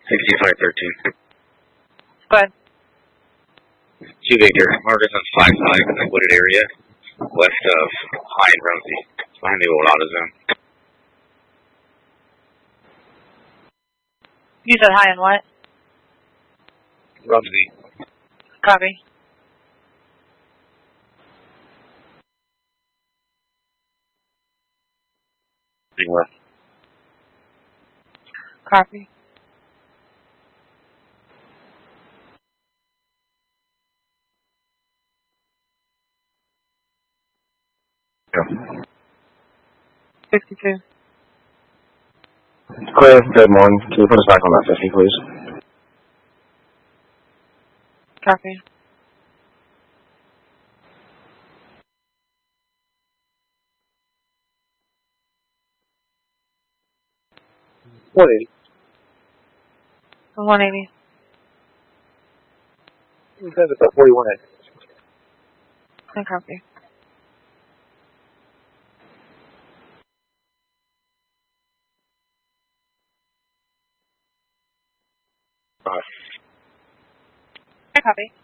6513. Go ahead. 2 Victor, Marcus on 55 in the wooded area, west of High and Rumsey, behind the old AutoZone. You said high and what? Rumsey. Copy. West. Copy. Yeah. 62. Clear, good morning. Can you put us back on that 50, please? Copy. What is? 180. You said it's at 41. And copy. I copy.